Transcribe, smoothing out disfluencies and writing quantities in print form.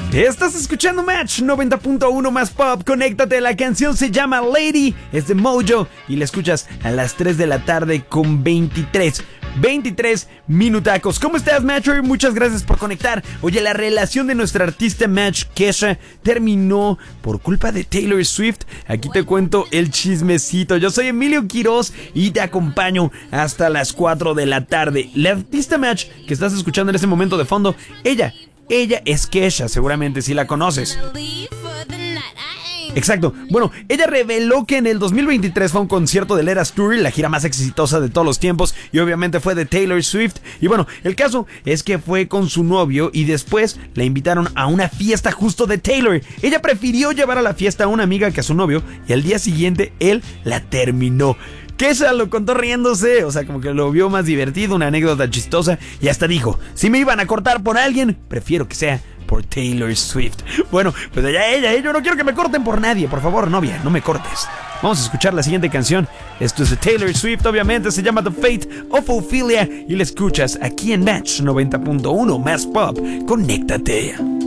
Estás escuchando Match 90.1 más pop. Conéctate, la canción se llama Lady, es de Mojo y la escuchas a las 3 de la tarde con 23 minutacos. ¿Cómo estás, Matcher? Muchas gracias por conectar. Oye, la relación de nuestra artista Match, Kesha, terminó por culpa de Taylor Swift. Aquí te cuento el chismecito. Yo soy Emilio Quiroz y te acompaño hasta las 4 de la tarde. La artista Match que estás escuchando en este momento de fondo, ella es Kesha, seguramente si la conoces. Exacto. Bueno, ella reveló que en el 2023 fue un concierto del Eras Tour, la gira más exitosa de todos los tiempos, y obviamente fue de Taylor Swift. Y bueno, el caso es que fue con su novio y después la invitaron a una fiesta justo de Taylor. Ella prefirió llevar a la fiesta a una amiga que a su novio y al día siguiente él la terminó. Kesha lo contó riéndose, o sea, como que lo vio más divertido, una anécdota chistosa, y hasta dijo, si me iban a cortar por alguien, prefiero que sea por Taylor Swift. Bueno, pues ella, yo no quiero que me corten por nadie, por favor, novia, no me cortes. Vamos a escuchar la siguiente canción. Esto es de Taylor Swift, obviamente, se llama The Fate of Ophelia y la escuchas aquí en Match 90.1 más pop. Conéctate.